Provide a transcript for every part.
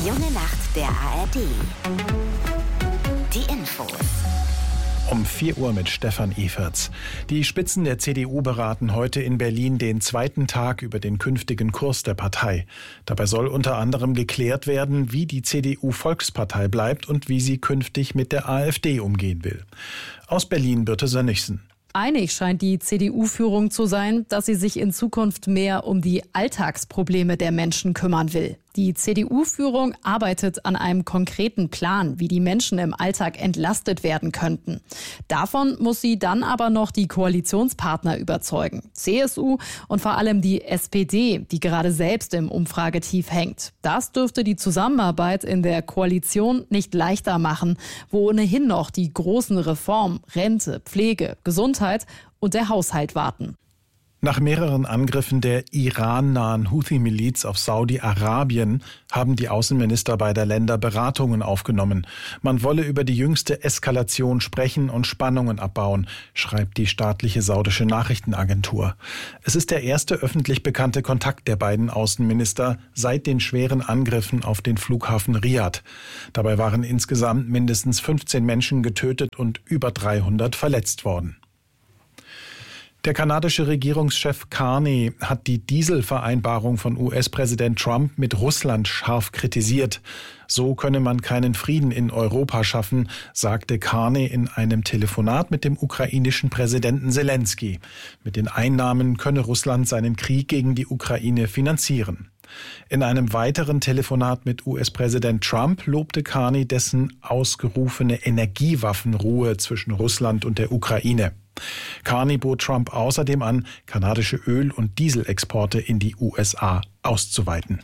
junge Nacht der ARD. Die Infos. Um 4 Uhr mit Stefan Everts. Die Spitzen der CDU beraten heute in Berlin den zweiten Tag über den künftigen Kurs der Partei. Dabei soll unter anderem geklärt werden, wie die CDU Volkspartei bleibt und wie sie künftig mit der AfD umgehen will. Aus Berlin, Birte Sönnigsen. Einig scheint die CDU-Führung zu sein, dass sie sich in Zukunft mehr um die Alltagsprobleme der Menschen kümmern will. Die CDU-Führung arbeitet an einem konkreten Plan, wie die Menschen im Alltag entlastet werden könnten. Davon muss sie dann aber noch die Koalitionspartner überzeugen. CSU und vor allem die SPD, die gerade selbst im Umfragetief hängt. Das dürfte die Zusammenarbeit in der Koalition nicht leichter machen, wo ohnehin noch die großen Reformen, Rente, Pflege, Gesundheit und der Haushalt warten. Nach mehreren Angriffen der irannahen Houthi-Miliz auf Saudi-Arabien haben die Außenminister beider Länder Beratungen aufgenommen. Man wolle über die jüngste Eskalation sprechen und Spannungen abbauen, schreibt die staatliche saudische Nachrichtenagentur. Es ist der erste öffentlich bekannte Kontakt der beiden Außenminister seit den schweren Angriffen auf den Flughafen Riad. Dabei waren insgesamt mindestens 15 Menschen getötet und über 300 verletzt worden. Der kanadische Regierungschef Carney hat die Dieselvereinbarung von US-Präsident Trump mit Russland scharf kritisiert. So könne man keinen Frieden in Europa schaffen, sagte Carney in einem Telefonat mit dem ukrainischen Präsidenten Selensky. Mit den Einnahmen könne Russland seinen Krieg gegen die Ukraine finanzieren. In einem weiteren Telefonat mit US-Präsident Trump lobte Carney dessen ausgerufene Energiewaffenruhe zwischen Russland und der Ukraine. Carney bot Trump außerdem an, kanadische Öl- und Dieselexporte in die USA auszuweiten.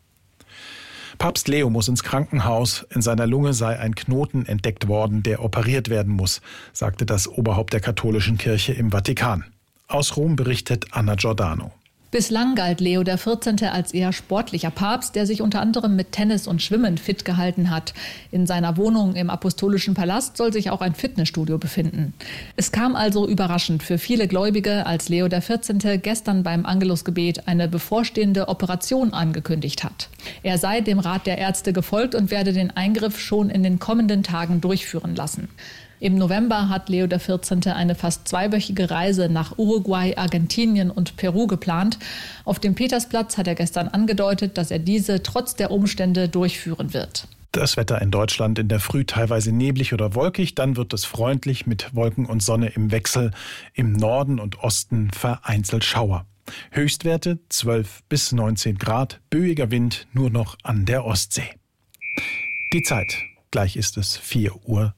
Papst Leo muss ins Krankenhaus. In seiner Lunge sei ein Knoten entdeckt worden, der operiert werden muss, sagte das Oberhaupt der katholischen Kirche im Vatikan. Aus Rom berichtet Anna Giordano. Bislang galt Leo XIV. Als eher sportlicher Papst, der sich unter anderem mit Tennis und Schwimmen fit gehalten hat. In seiner Wohnung im Apostolischen Palast soll sich auch ein Fitnessstudio befinden. Es kam also überraschend für viele Gläubige, als Leo XIV. Gestern beim Angelusgebet eine bevorstehende Operation angekündigt hat. Er sei dem Rat der Ärzte gefolgt und werde den Eingriff schon in den kommenden Tagen durchführen lassen. Im November hat Leo XIV. Eine fast 2-wöchige Reise nach Uruguay, Argentinien und Peru geplant. Auf dem Petersplatz hat er gestern angedeutet, dass er diese trotz der Umstände durchführen wird. Das Wetter in Deutschland in der Früh teilweise neblig oder wolkig, dann wird es freundlich mit Wolken und Sonne im Wechsel. Im Norden und Osten vereinzelt Schauer. Höchstwerte 12 bis 19 Grad, böiger Wind nur noch an der Ostsee. Die Zeit, gleich ist es 4:03 Uhr.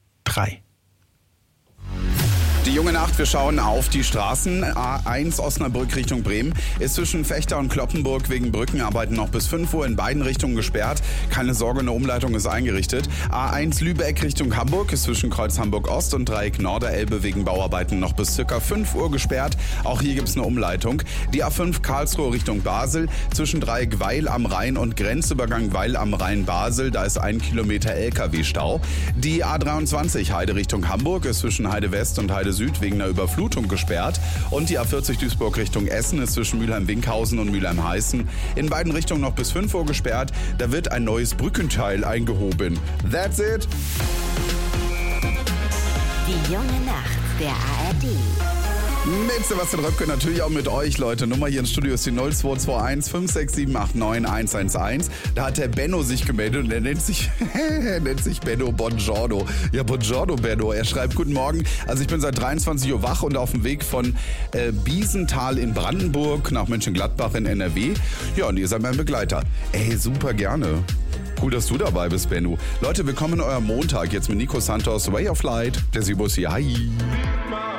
Die junge Nacht, wir schauen auf die Straßen. A1 Osnabrück Richtung Bremen ist zwischen Vechta und Cloppenburg wegen Brückenarbeiten noch bis 5 Uhr in beiden Richtungen gesperrt. Keine Sorge, eine Umleitung ist eingerichtet. A1 Lübeck Richtung Hamburg ist zwischen Kreuz Hamburg Ost und Dreieck Norderelbe wegen Bauarbeiten noch bis ca. 5 Uhr gesperrt. Auch hier gibt es eine Umleitung. Die A5 Karlsruhe Richtung Basel zwischen Dreieck Weil am Rhein und Grenzübergang Weil am Rhein Basel. Da ist 1 Kilometer LKW-Stau. Die A23 Heide Richtung Hamburg ist zwischen Heide West und Heide Süd wegen einer Überflutung gesperrt. Und die A40 Duisburg Richtung Essen ist zwischen Mülheim-Winkhausen und Mülheim-Heißen in beiden Richtungen noch bis 5 Uhr gesperrt. Da wird ein neues Brückenteil eingehoben. That's it. Die junge Nacht der ARD. Mit Sebastian Röpke, natürlich auch mit euch, Leute. Nummer hier im Studio ist die 0221 56789 111. Da hat der Benno sich gemeldet und er nennt sich Benno Bongiorno. Ja, Bongiorno, Benno. Er schreibt, guten Morgen. Also ich bin seit 23 Uhr wach und auf dem Weg von Biesenthal in Brandenburg nach Mönchengladbach in NRW. Ja, und ihr seid mein Begleiter. Ey, super gerne. Cool, dass du dabei bist, Benno. Leute, willkommen in eurem Montag. Jetzt mit Nico Santos, Way of Light. Der Sibus hier. Hi.